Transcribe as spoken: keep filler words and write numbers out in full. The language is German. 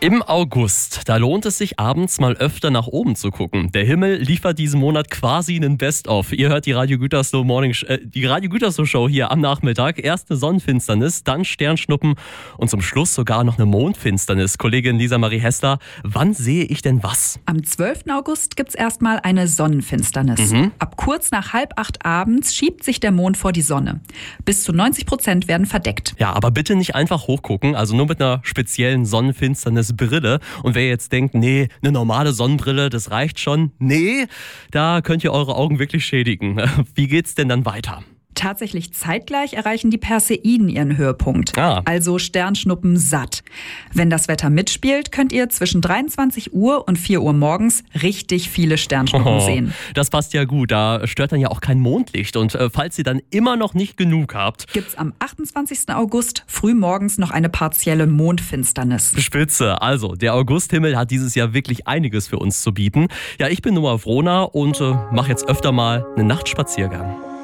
Im August, da lohnt es sich abends mal öfter nach oben zu gucken. Der Himmel liefert diesen Monat quasi einen Best-of. Ihr hört die Radio Gütersloh Morning, äh, die Radio Gütersloh Show hier am Nachmittag. Erst eine Sonnenfinsternis, dann Sternschnuppen und zum Schluss sogar noch eine Mondfinsternis. Kollegin Lisa Marie Hessler, wann sehe ich denn was? Am zwölften August gibt's erstmal eine Sonnenfinsternis. Mhm. Ab kurz nach halb acht abends schiebt sich der Mond vor die Sonne. Bis zu neunzig Prozent werden verdeckt. Ja, aber bitte nicht einfach hochgucken, also nur mit einer speziellen Sonnenfinsternisbrille. Und wer jetzt denkt, nee, eine normale Sonnenbrille, das reicht schon. Nee, da könnt ihr eure Augen wirklich schädigen. Wie geht's denn dann weiter? Tatsächlich zeitgleich erreichen die Perseiden ihren Höhepunkt, Ah. also Sternschnuppen satt. Wenn das Wetter mitspielt, könnt ihr zwischen dreiundzwanzig Uhr und vier Uhr morgens richtig viele Sternschnuppen Oh, sehen. das passt ja gut, da stört dann ja auch kein Mondlicht. Und äh, falls ihr dann immer noch nicht genug habt, Gibt's am achtundzwanzigsten August frühmorgens noch eine partielle Mondfinsternis. Spitze. Also, der Augusthimmel hat dieses Jahr wirklich einiges für uns zu bieten. Ja, ich bin Noah Wrona und äh, mache jetzt öfter mal einen Nachtspaziergang.